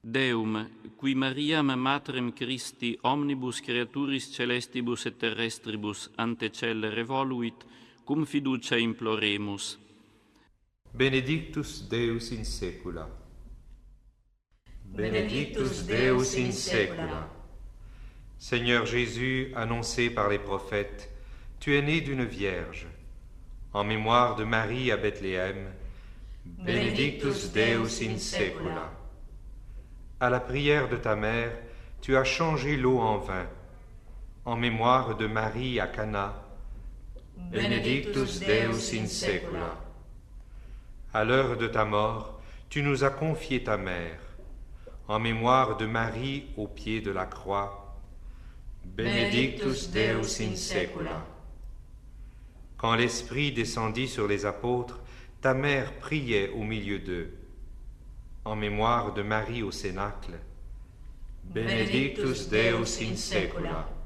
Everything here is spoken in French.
Deum, qui Mariam matrem Christi omnibus creaturis celestibus et terrestribus ante cellere voluit, cum fiducia imploremus. Benedictus Deus in saecula. Benedictus Deus in saecula. Seigneur Jésus, annoncé par les prophètes, tu es né d'une vierge. En mémoire de Marie à Bethléem, Benedictus Deus in saecula. À la prière de ta mère, tu as changé l'eau en vin. En mémoire de Marie à Cana, Benedictus Deus in saecula. À l'heure de ta mort, tu nous as confié ta mère. En mémoire de Marie au pied de la croix, Benedictus Deus in saecula. Quand l'Esprit descendit sur les apôtres, ta mère priait au milieu d'eux. En mémoire de Marie au Cénacle, Benedictus Deus in saecula.